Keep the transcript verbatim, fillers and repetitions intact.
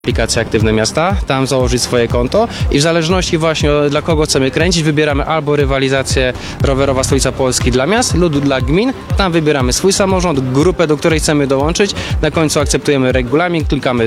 Aplikacja Aktywne Miasta, tam założyć swoje konto i w zależności właśnie dla kogo chcemy kręcić, wybieramy albo rywalizację rowerowa Stolica Polski dla miast lub dla gmin, tam wybieramy swój samorząd, grupę, do której chcemy dołączyć, na końcu akceptujemy regulamin, klikamy